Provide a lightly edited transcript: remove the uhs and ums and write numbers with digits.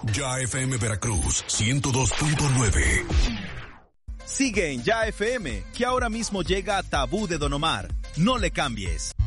Ya FM Veracruz 102.9. Sigue en Ya FM, que ahora mismo llega a Tabú de Don Omar. No le cambies.